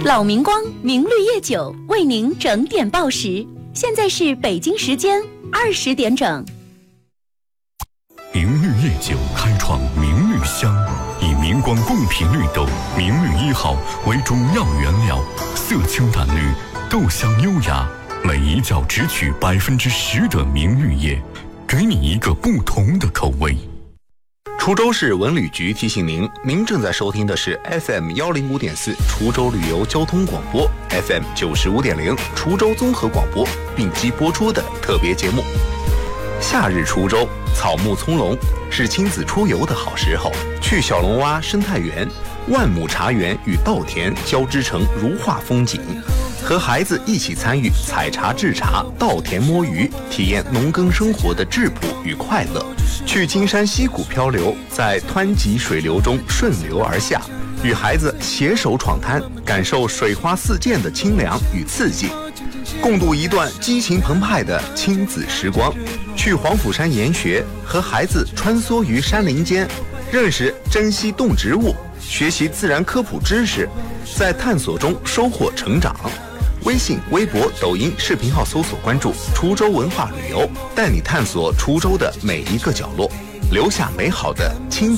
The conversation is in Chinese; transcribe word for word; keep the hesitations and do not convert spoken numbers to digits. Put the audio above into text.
老明光明绿叶酒为您整点报时，现在是北京时间二十点整。 明绿叶酒开创明绿香，以明光贡品绿豆明绿一号为主要原料，色清淡绿，豆香优雅，每一角只取百分之十的明绿叶，给你一个不同的口味。 滁州市文旅局提醒您，您正在收听的是 F M 一零五点四滁州旅游交通广播 F M 九十五点零滁州综合广播并机播出的特别节目。夏日滁州草木葱茏，是亲子出游的好时候。去小龙洼生态园，万亩茶园与稻田交织成如画风景，和孩子一起参与采茶制茶、稻田摸鱼，体验农耕生活的质朴与快乐。去金山溪谷漂流，在湍急水流中顺流而下，与孩子携手闯滩，感受水花四溅的清凉与刺激，共度一段激情澎湃的亲子时光。去黄甫山研学，和孩子穿梭于山林间，认识珍稀动植物，学习自然科普知识，在探索中收获成长。微信、微博、抖音视频号搜索关注滁州文化旅游，带你探索滁州的每一个角落，留下美好的亲